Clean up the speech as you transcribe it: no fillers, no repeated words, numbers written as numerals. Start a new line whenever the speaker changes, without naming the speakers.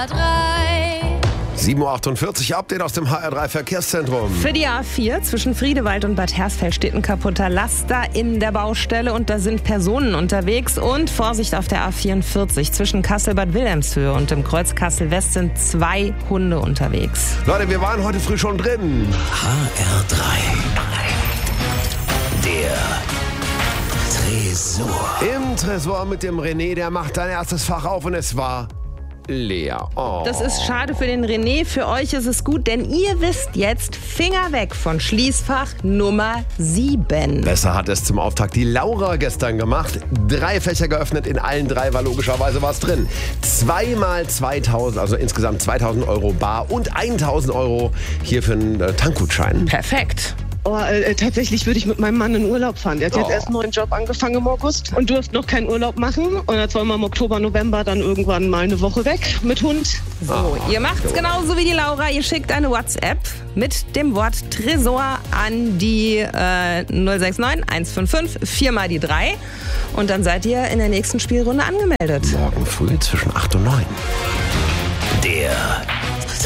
HR3.
7.48 Uhr, Update aus dem HR3 Verkehrszentrum.
Für die A4 zwischen Friedewald und Bad Hersfeld steht ein kaputter Laster in der Baustelle und da sind Personen unterwegs. Und Vorsicht auf der A44 zwischen Kassel-Bad Wilhelmshöhe und dem Kreuz Kassel-West sind 2 Hunde unterwegs.
Leute, wir waren heute früh schon drin.
HR3. Der Tresor.
Im Tresor mit dem René, der macht sein erstes Fach auf und es war leer. Oh.
Das ist schade für den René, für euch ist es gut, denn ihr wisst jetzt, Finger weg von Schließfach Nummer 7.
Besser hat es zum Auftakt die Laura gestern gemacht. 3 Fächer geöffnet, in allen 3 war logischerweise was drin. 2 mal 2000, also insgesamt 2000 Euro bar und 1000 Euro hier für einen Tankgutschein.
Perfekt.
Oh, tatsächlich würde ich mit meinem Mann in Urlaub fahren. Der hat jetzt erst einen neuen Job angefangen im August und durfte noch keinen Urlaub machen. Und jetzt wollen wir im Oktober, November dann irgendwann mal eine Woche weg mit Hund.
So, ihr macht's genauso wie die Laura. Ihr schickt eine WhatsApp mit dem Wort Tresor an die 069 155 4 mal die 3. Und dann seid ihr in der nächsten Spielrunde angemeldet.
Morgen früh zwischen 8 und 9.
Der